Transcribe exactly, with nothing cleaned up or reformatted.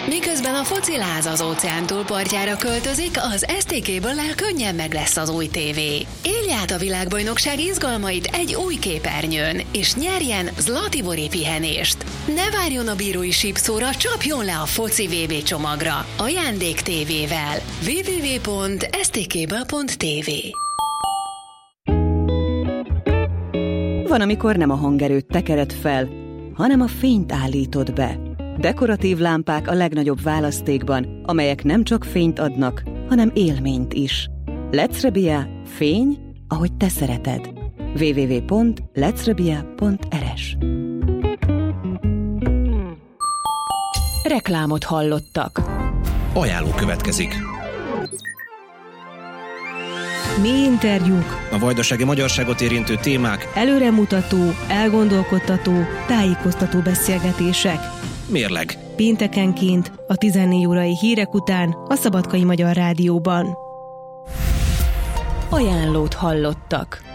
Miközben a fociláz az óceán túlpartjára költözik, az es té ká-ből könnyen meg lesz az új tévé. Élj át a világbajnokság izgalmait egy új képernyőn, és nyerjen Zlatibori pihenést. Ne várjon a bírói sípszóra, csapjon le a foci vé bé csomagra. Ajándék tévével. double-u double-u double-u pont es té ká pont té vé. Van, amikor nem a hangerőt tekered fel, hanem a fényt állítod be. Dekoratív lámpák a legnagyobb választékban, amelyek nem csak fényt adnak, hanem élményt is. Lecrebia, fény, ahogy te szereted. double-u double-u double-u pont lecrebia pont er es. Reklámot hallottak. Ajánló következik. Mély interjúk, A vajdasági magyarságot érintő témák, előremutató, elgondolkodtató, tájékoztató beszélgetések. mérleg. Péntekenként a tizennégy órai hírek után a Szabadkai Magyar Rádióban. Ajánlót hallottak.